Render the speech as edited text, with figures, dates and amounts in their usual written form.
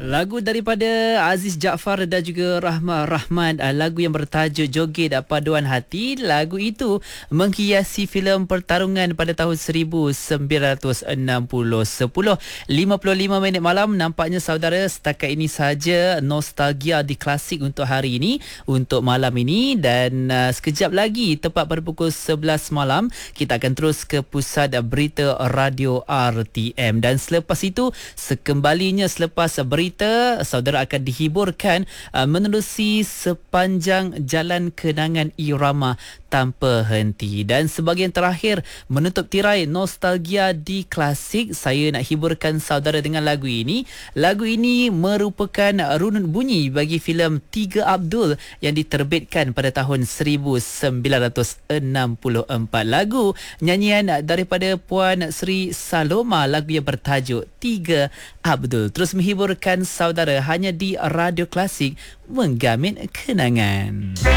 Lagu daripada Aziz Jaafar dan juga Rahmah Rahman, lagu yang bertajuk Joget Paduan Hati. Lagu itu menghiasi filem Pertarungan pada tahun 1960. 10:55 malam. Nampaknya saudara, setakat ini saja nostalgia di klasik untuk hari ini, untuk malam ini. Dan sekejap lagi tepat pada pukul 11 malam kita akan terus ke pusat berita radio RTM. Dan selepas itu, sekembalinya selepas berita, saudara akan dihiburkan menerusi sepanjang jalan kenangan irama tanpa henti. Dan sebahagian terakhir, menutup tirai nostalgia di klasik, saya nak hiburkan saudara dengan lagu ini. Lagu ini merupakan runut bunyi bagi filem Tiga Abdul yang diterbitkan pada tahun 1964. Lagu nyanyian daripada Puan Sri Saloma, lagu yang bertajuk Tiga Abdul, terus menghiburkan saudara hanya di Radio Klasik, menggamit kenangan.